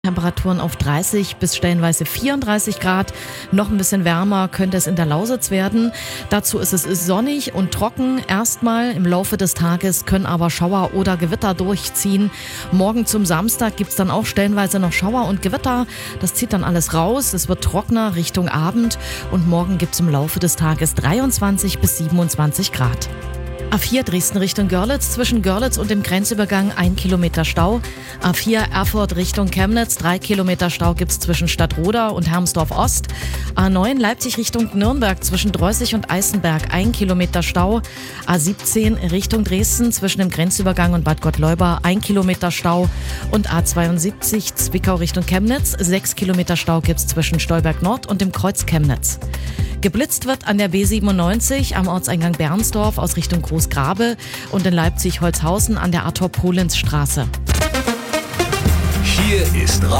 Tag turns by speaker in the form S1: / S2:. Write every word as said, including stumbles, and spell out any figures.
S1: Temperaturen auf dreißig bis stellenweise vierunddreißig Grad. Noch ein bisschen wärmer könnte es in der Lausitz werden. Dazu ist es sonnig und trocken. Erstmal im Laufe des Tages können aber Schauer oder Gewitter durchziehen. Morgen zum Samstag gibt es dann auch stellenweise noch Schauer und Gewitter. Das zieht dann alles raus. Es wird trockener Richtung Abend. Und morgen gibt es im Laufe des Tages dreiundzwanzig bis siebenundzwanzig Grad. A vier Dresden Richtung Görlitz, zwischen Görlitz und dem Grenzübergang ein Kilometer Stau. A vier Erfurt Richtung Chemnitz, drei Kilometer Stau gibt's zwischen Stadtroda und Hermsdorf Ost. A neun Leipzig Richtung Nürnberg, zwischen Dreußig und Eisenberg, ein Kilometer Stau. A siebzehn Richtung Dresden, zwischen dem Grenzübergang und Bad Gottleuba, ein Kilometer Stau. Und A zweiundsiebzig Zwickau Richtung Chemnitz, sechs Kilometer Stau gibt's zwischen Stolberg Nord und dem Kreuz Chemnitz. Geblitzt wird an der B siebenundneunzig am Ortseingang Bernsdorf aus Richtung Großgrabe und in Leipzig-Holzhausen an der Arthur-Polenz-Straße.
S2: Hier ist